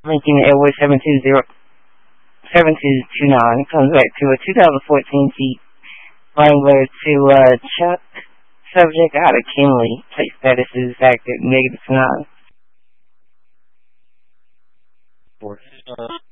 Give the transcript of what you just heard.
Lincoln Airway 729 comes back to a 2014 Jeep Wrangler to Chuck. Subject out of Kinley. Plate status is active -9.